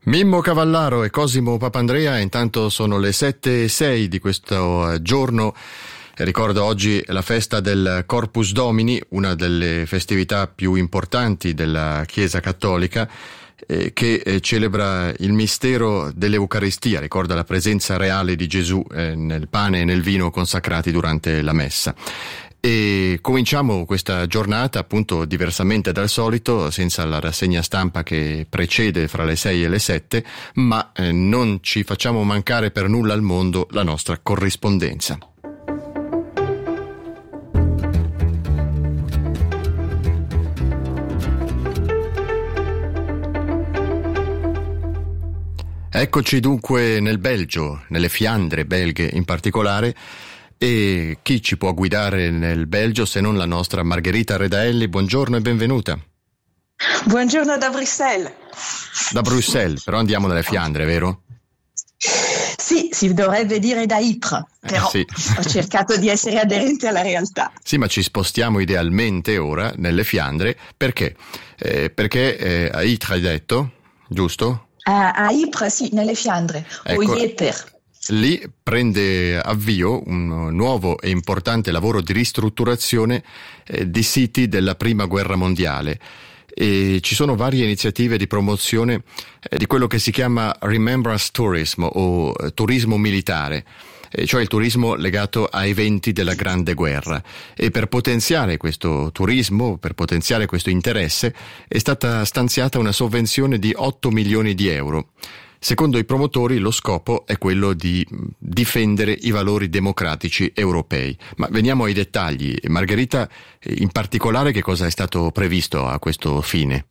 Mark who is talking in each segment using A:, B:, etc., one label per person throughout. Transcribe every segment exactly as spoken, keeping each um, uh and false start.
A: Mimmo Cavallaro e Cosimo Papandrea. Intanto sono le sette e sei di questo giorno. Ricordo oggi la festa del Corpus Domini, una delle festività più importanti della Chiesa Cattolica, eh, che eh, celebra il mistero dell'Eucaristia, ricorda la presenza reale di Gesù eh, nel pane e nel vino consacrati durante la messa. E cominciamo questa giornata appunto diversamente dal solito, senza la rassegna stampa che precede fra le sei e le sette, ma eh, non ci facciamo mancare per nulla al mondo la nostra corrispondenza. Eccoci dunque nel Belgio, nelle Fiandre belghe in particolare. E chi ci può guidare nel Belgio se non la nostra Margherita Redaelli? Buongiorno e benvenuta.
B: Buongiorno da Bruxelles.
A: Da Bruxelles, però andiamo dalle Fiandre, vero?
B: Sì, si dovrebbe dire da Ypres, però eh, sì. Ho cercato di essere aderente alla realtà.
A: Sì, ma ci spostiamo idealmente ora nelle Fiandre, perché? Eh, perché eh, a Ypres hai detto, giusto?
B: A, a Ypres, sì, nelle Fiandre, ecco. O Ypres.
A: Lì prende avvio un nuovo e importante lavoro di ristrutturazione eh, di siti della Prima Guerra Mondiale, e ci sono varie iniziative di promozione eh, di quello che si chiama Remembrance Tourism o eh, turismo militare, eh, cioè il turismo legato a eventi della Grande Guerra. E per potenziare questo turismo, per potenziare questo interesse, è stata stanziata una sovvenzione di otto milioni di euro. Secondo i promotori lo scopo è quello di difendere i valori democratici europei. Ma veniamo ai dettagli. Margherita, in particolare che cosa è stato previsto a questo fine?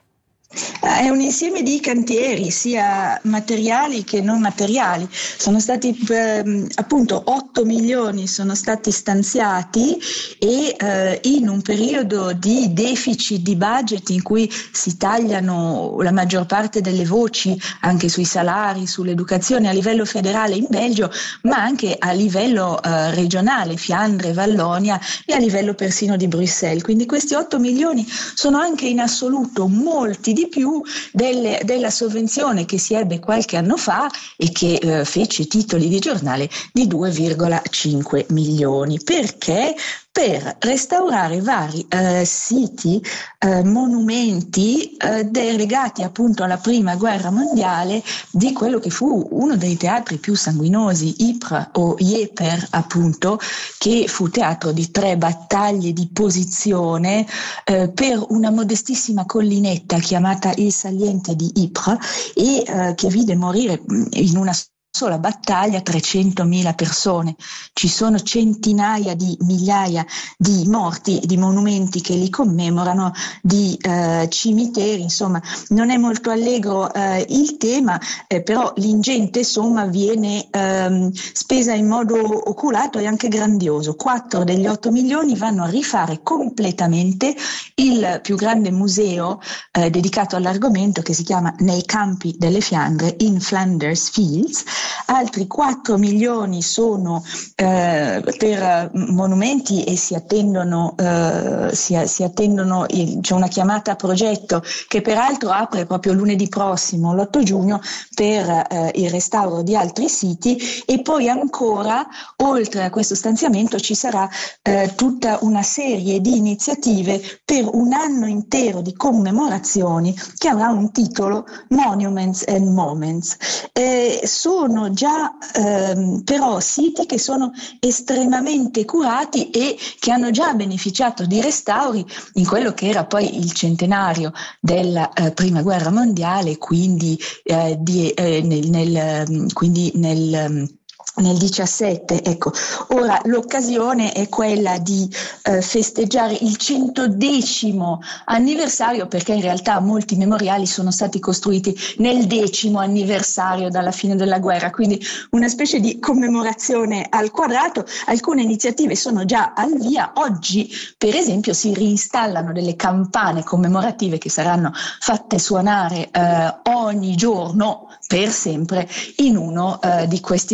B: È un insieme di cantieri, sia materiali che non materiali. Sono stati eh, appunto otto milioni sono stati stanziati e eh, in un periodo di deficit di budget in cui si tagliano la maggior parte delle voci anche sui salari, sull'educazione a livello federale in Belgio, ma anche a livello eh, regionale, Fiandre, Vallonia, e a livello persino di Bruxelles. Quindi questi otto milioni sono anche in assoluto molti di di più delle, della sovvenzione che si ebbe qualche anno fa e che eh, fece titoli di giornale di due virgola cinque milioni. Perché? Per restaurare vari eh, siti, eh, monumenti eh, legati appunto alla Prima Guerra Mondiale, di quello che fu uno dei teatri più sanguinosi, Ypres o Ypres appunto, che fu teatro di tre battaglie di posizione eh, per una modestissima collinetta chiamata il Saliente di Ypres, e eh, che vide morire in una sola battaglia trecentomila persone. Ci sono centinaia di migliaia di morti, di monumenti che li commemorano, di eh, cimiteri. Insomma, non è molto allegro eh, il tema, eh, però l'ingente somma viene ehm, spesa in modo oculato e anche grandioso. Quattro degli otto milioni vanno a rifare completamente il più grande museo eh, dedicato all'argomento, che si chiama Nei campi delle Fiandre, in Flanders Fields. Altri quattro milioni sono eh, per monumenti e si attendono, eh, si, si attendono il, c'è una chiamata a progetto che peraltro apre proprio lunedì prossimo, l'otto giugno, per eh, il restauro di altri siti. E poi ancora, oltre a questo stanziamento, ci sarà eh, tutta una serie di iniziative per un anno intero di commemorazioni che avrà un titolo Monuments and Moments. Eh, sono già ehm, però siti che sono estremamente curati e che hanno già beneficiato di restauri in quello che era poi il centenario della eh, Prima Guerra Mondiale, quindi, eh, di, eh, nel, nel, quindi nel nel diciassette. Ecco, ora l'occasione è quella di eh, festeggiare il centodecimo anniversario, perché in realtà molti memoriali sono stati costruiti nel decimo anniversario dalla fine della guerra, quindi una specie di commemorazione al quadrato. Alcune iniziative sono già al via. Oggi, per esempio, si reinstallano delle campane commemorative che saranno fatte suonare eh, ogni giorno per sempre in uno eh, di questi siti.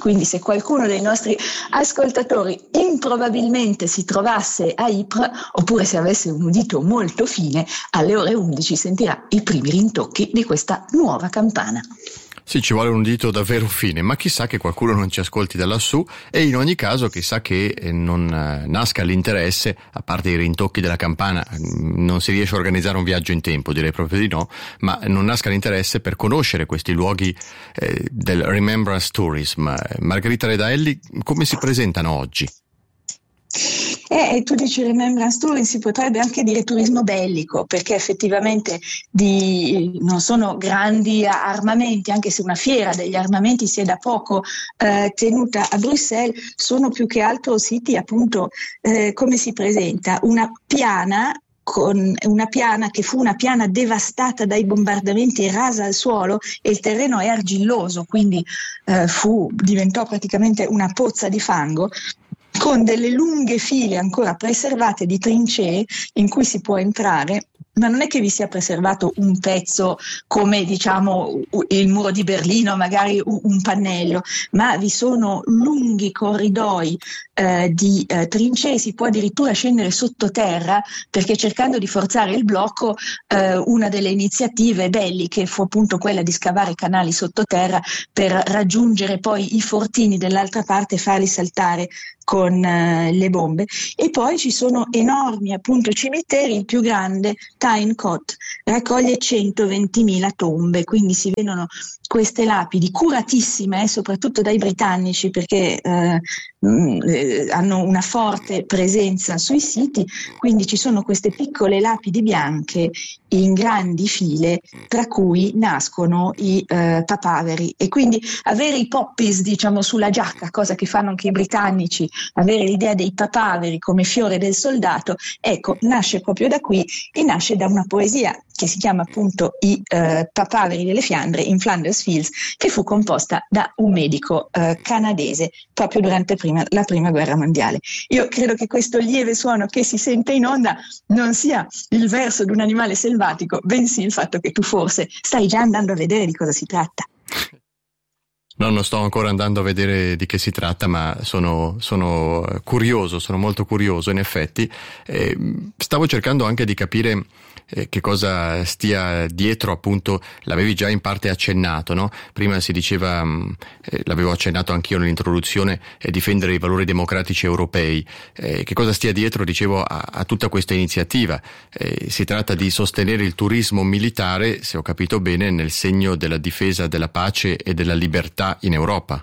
B: Quindi se qualcuno dei nostri ascoltatori improbabilmente si trovasse a Ypres, oppure se avesse un udito molto fine, alle ore undici sentirà i primi rintocchi di questa nuova campana.
A: Sì, ci vuole un udito davvero fine, ma chissà che qualcuno non ci ascolti da lassù, e in ogni caso chissà che non nasca l'interesse, a parte i rintocchi della campana, non si riesce a organizzare un viaggio in tempo, direi proprio di no, ma non nasca l'interesse per conoscere questi luoghi eh, del Remembrance Tourism. Margherita Redaelli, come si presentano oggi?
B: E tu dici Remembrance Tourism, si potrebbe anche dire turismo bellico, perché effettivamente di, non sono grandi armamenti, anche se una fiera degli armamenti si è da poco eh, tenuta a Bruxelles, sono più che altro siti appunto eh, come si presenta, una piana con una piana che fu una piana devastata dai bombardamenti e rasa al suolo, e il terreno è argilloso, quindi eh, fu, diventò praticamente una pozza di fango, con delle lunghe file ancora preservate di trincee in cui si può entrare, ma non è che vi sia preservato un pezzo come diciamo il muro di Berlino, magari un pannello, ma vi sono lunghi corridoi eh, di eh, trincee, si può addirittura scendere sottoterra, perché cercando di forzare il blocco eh, una delle iniziative belliche fu appunto quella di scavare canali sottoterra per raggiungere poi i fortini dell'altra parte e farli saltare con uh, le bombe. E poi ci sono enormi appunto cimiteri, il più grande, Tyne-Cot, raccoglie centoventimila tombe, quindi si vedono queste lapidi curatissime, eh, soprattutto dai britannici, perché eh, mh, hanno una forte presenza sui siti, quindi ci sono queste piccole lapidi bianche in grandi file, tra cui nascono i eh, papaveri, e quindi avere i poppies diciamo sulla giacca, cosa che fanno anche i britannici, avere l'idea dei papaveri come fiore del soldato, ecco, nasce proprio da qui, e nasce da una poesia che si chiama appunto I eh, papaveri delle Fiandre in Flanders Fields, che fu composta da un medico eh, canadese proprio durante prima, la prima guerra mondiale. Io credo che questo lieve suono che si sente in onda non sia il verso di un animale selvatico, bensì il fatto che tu forse stai già andando a vedere di cosa si tratta.
A: No, non sto ancora andando a vedere di che si tratta, ma sono, sono curioso, sono molto curioso in effetti. Eh, stavo cercando anche di capire eh, che cosa stia dietro, appunto, l'avevi già in parte accennato, no? Prima si diceva, eh, l'avevo accennato anch'io nell'introduzione, eh, difendere i valori democratici europei. Eh, che cosa stia dietro, dicevo, a, a tutta questa iniziativa? Eh, si tratta di sostenere il turismo militare, se ho capito bene, nel segno della difesa della pace e della libertà in Europa.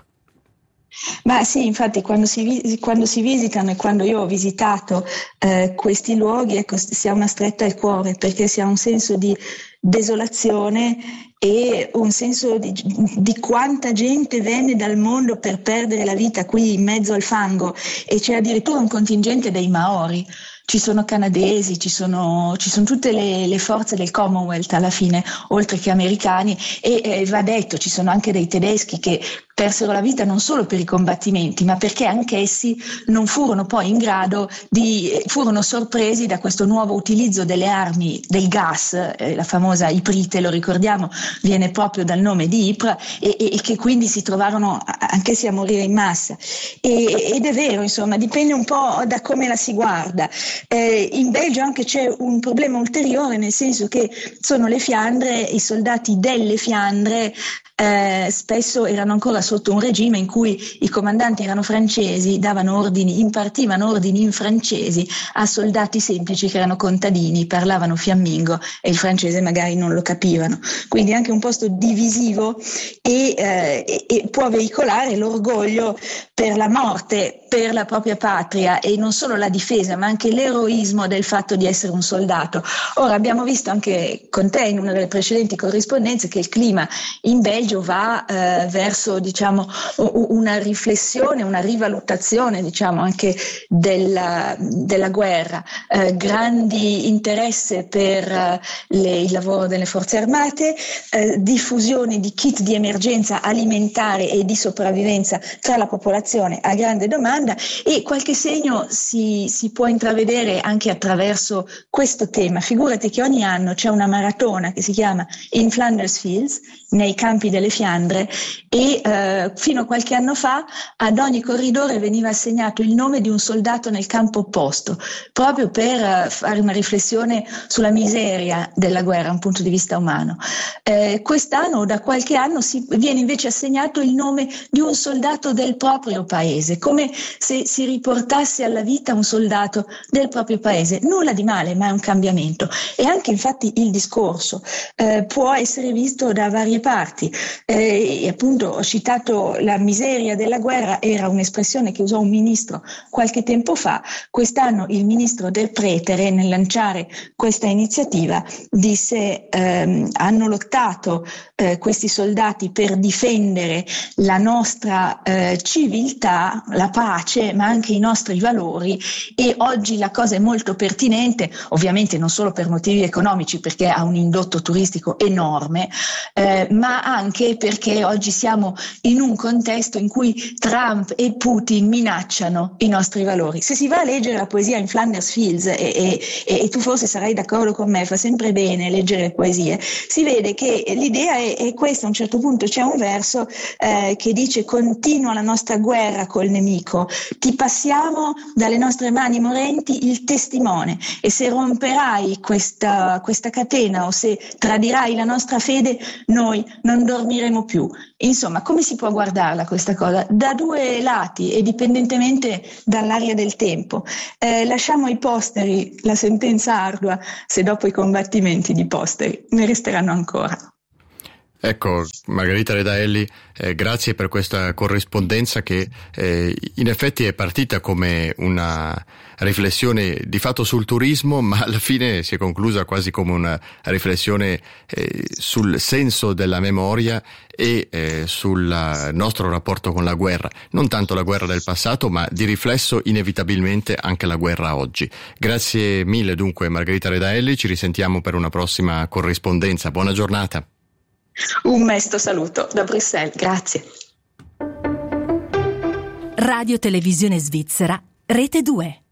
B: Ma sì, infatti quando si, quando si visitano, e quando io ho visitato eh, questi luoghi, ecco, si ha una stretta al cuore, perché si ha un senso di desolazione e un senso di, di quanta gente venne dal mondo per perdere la vita qui in mezzo al fango, e c'è addirittura un contingente dei Maori. Ci sono canadesi, ci sono, ci sono tutte le, le forze del Commonwealth alla fine, oltre che americani, e eh, va detto, ci sono anche dei tedeschi che persero la vita non solo per i combattimenti, ma perché anch'essi non furono poi in grado di, furono sorpresi da questo nuovo utilizzo delle armi, del gas, eh, la famosa iprite, lo ricordiamo, viene proprio dal nome di Ypres, e, e, e che quindi si trovarono anch'essi a morire in massa. E, ed è vero, insomma, dipende un po' da come la si guarda. Eh, in Belgio anche c'è un problema ulteriore, nel senso che sono le Fiandre, i soldati delle Fiandre eh, spesso erano ancora sotto un regime in cui i comandanti erano francesi, davano ordini, impartivano ordini in francesi a soldati semplici che erano contadini, parlavano fiammingo e il francese magari non lo capivano, quindi anche un posto divisivo, e, eh, e, e può veicolare l'orgoglio per la morte, per la propria patria, e non solo la difesa ma anche l'eroismo del fatto di essere un soldato. Ora abbiamo visto anche con te in una delle precedenti corrispondenze che il clima in Belgio va eh, verso diciamo una riflessione, una rivalutazione diciamo anche della, della guerra, eh, grandi interesse per eh, le, il lavoro delle forze armate, eh, diffusione di kit di emergenza alimentare e di sopravvivenza tra la popolazione a grande domanda, e qualche segno si, si può intravedere anche attraverso questo tema. Figurati che ogni anno c'è una maratona che si chiama In Flanders Fields, nei campi delle Fiandre e eh, fino a qualche anno fa ad ogni corridore veniva assegnato il nome di un soldato nel campo opposto, proprio per uh, fare una riflessione sulla miseria della guerra da un punto di vista umano. Eh, quest'anno o da qualche anno si viene invece assegnato il nome di un soldato del proprio paese, come se si riportasse alla vita un soldato del proprio paese. Nulla di male, ma è un cambiamento. E anche infatti il discorso eh, può essere visto da varie parti. Eh, e appunto ho citato la miseria della guerra, era un'espressione che usò un ministro qualche tempo fa. Quest'anno il ministro Del Pretere, nel lanciare questa iniziativa, disse ehm, hanno lottato eh, questi soldati per difendere la nostra eh, civiltà, la pace, ma anche i nostri valori, e oggi la cosa è molto pertinente, ovviamente non solo per motivi economici, perché ha un indotto turistico enorme, eh, ma anche perché oggi siamo in un contesto in cui Trump e Putin minacciano i nostri valori. Se si va a leggere la poesia in Flanders Fields, e, e, e tu forse sarai d'accordo con me, fa sempre bene leggere poesie, si vede che l'idea è, è questa. A un certo punto c'è un verso eh, che dice: continua la nostra guerra col nemico, ti passiamo dalle nostre mani morenti il testimone, e se romperai questa, questa catena o se tradirai la nostra fede, noi non dormiremo più. Insomma, come si può guardarla questa cosa? Da due lati e dipendentemente dall'area del tempo. Eh, lasciamo ai posteri la sentenza ardua, se dopo i combattimenti di posteri ne resteranno ancora.
A: Ecco, Margherita Redaelli, eh, grazie per questa corrispondenza che eh, in effetti è partita come una riflessione di fatto sul turismo, ma alla fine si è conclusa quasi come una riflessione eh, sul senso della memoria e eh, sul nostro rapporto con la guerra. Non tanto la guerra del passato, ma di riflesso inevitabilmente anche la guerra oggi. Grazie mille dunque Margherita Redaelli, ci risentiamo per una prossima corrispondenza. Buona giornata.
B: Un mesto saluto da Bruxelles, grazie.
C: Radio Televisione Svizzera, Rete due.